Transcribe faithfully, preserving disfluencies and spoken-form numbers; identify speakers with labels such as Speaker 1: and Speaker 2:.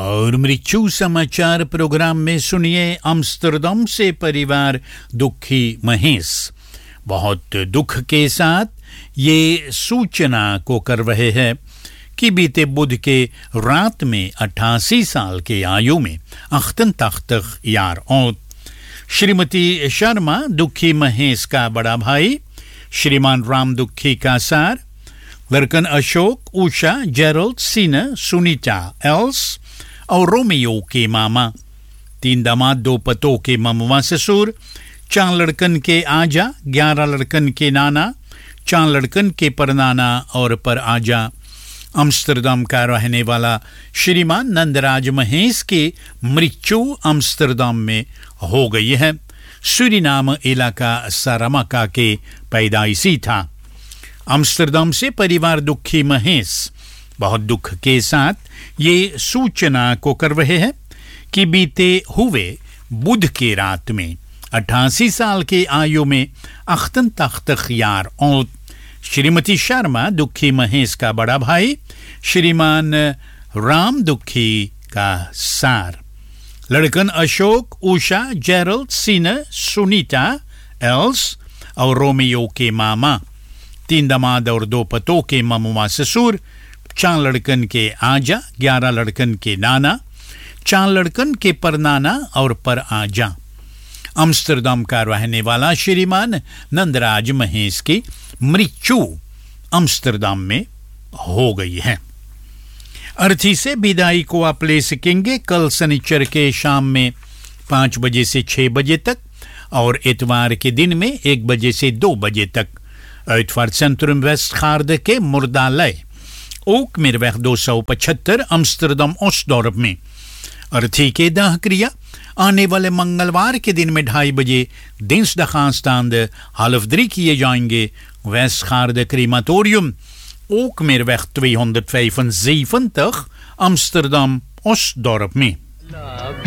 Speaker 1: और मृत्यु समाचार प्रोग्राम में सुनिए अम्स्टरडम से परिवार दुखी महेश बहुत दुख के साथ ये सूचना को कर रहे हैं कि बीते बुध के रात में अट्ठासी साल के आयु में अख्तन तख्त यार और श्रीमती शर्मा दुखी महेश का बड़ा भाई, श्रीमान राम दुखी का सार, लड़कन अशोक, उषा, जेरल्ड, सीना, सुनीता, एल्स और रोमियो के मामा, तीन दामाद दो पतों के ममवा ससुर, चार लड़कन के आजा, ग्यारह लड़कन के नाना, चार लड़कन के परनाना और पर आजा। अम्स्टरडम का रहने वाला श्रीमान नंदराज महेश की मृत्यु अम्स्टरडम में हो गई है। सूरीनाम इलाका सारामाका के पैदाइशी था। अम्स्टरडम से परिवार दुखी महेश बहुत दुख के साथ ये सूचना को कर रहे हैं कि बीते हुए बुध के रात में अट्ठासी साल के आयु में अख्तन तख्त यार और श्रीमती शर्मा दुखी महेश का बड़ा भाई, श्रीमान राम दुखी का सार, लड़कन अशोक, उषा, जेरल्ड, सीना, सुनीता, एल्स और रोमियो के मामा, तीन दामाद और दो पतों के ममुआ ससुर, चार लड़कन के आजा, ग्यारह लड़कन के नाना, चार लड़कन के परनाना और पर आजा। अम्स्टरडम का रहने वाला श्रीमान नंदराज महेश की मृत्यु अम्स्टरडम में हो गई है। अर्थी से विदाई को आप ले सकेंगे कल शनिचर के शाम में पाँच बजे से छह बजे तक और इतवार के दिन में एक बजे से दो बजे तक uitvaart centrum Westgaarde के मुर्दालय ओक मिरवeg दो सौ पचहत्तर अम्स्टरडम ओस्टडॉर्प में। अर्थी के दाह क्रिया आने वाले मंगलवार के दिन में ढाई बजे दिnsdagaanstaan half drie किए जाएंगे Westgaarde crematorium ook Meerweg tweehonderdvijfenzeventig Amsterdam Osdorp में।